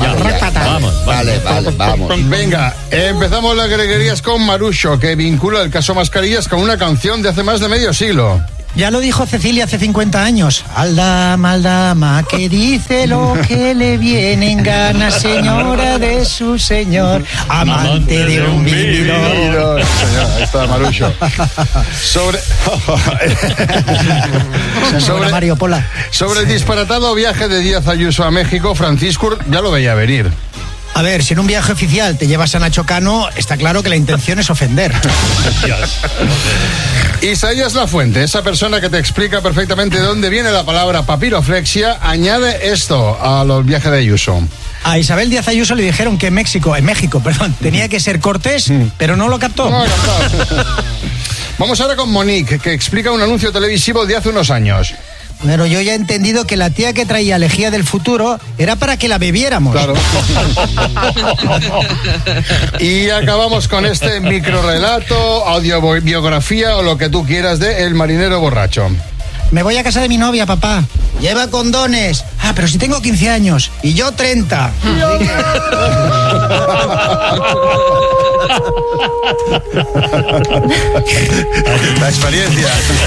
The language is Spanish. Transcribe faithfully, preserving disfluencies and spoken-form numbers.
ya. ya. Vamos, vale, vale, vamos. Venga, empezamos las greguerías con Marucho, que vincula el caso Mascarillas con una canción de hace más de medio siglo. Ya lo dijo Cecilia hace cincuenta años. Aldama, aldama, que dice lo que le viene en gana, señora de su señor, amante de un vividor. Señor, ahí está Marucho. Sobre... sobre Mario Pola. Sobre el disparatado viaje de Díaz Ayuso a México, Francisco ya lo veía venir. A ver, si en un viaje oficial te llevas a Nacho Cano, está claro que la intención es ofender. Isaías Lafuente, esa persona que te explica perfectamente de dónde viene la palabra papiroflexia, añade esto a los viajes de Ayuso. A Isabel Díaz Ayuso le dijeron que en México, en México, perdón, tenía que ser cortés, pero no lo captó. No lo captó. Vamos ahora con Monique, que explica un anuncio televisivo de hace unos años. Pero yo ya he entendido que la tía que traía lejía del futuro era para que la bebiéramos. Claro. Y acabamos con este microrelato, audiobiografía o lo que tú quieras de El marinero borracho. Me voy a casa de mi novia, papá. Lleva condones. Ah, pero si tengo quince años. Y yo treinta. La experiencia.